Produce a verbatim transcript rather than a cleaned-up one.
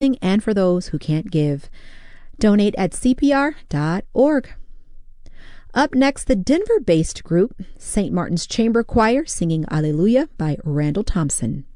and for those who can't give. Donate at C P R dot org. Up next, the Denver-based group Saint Martin's Chamber Choir singing Alleluia by Randall Thompson.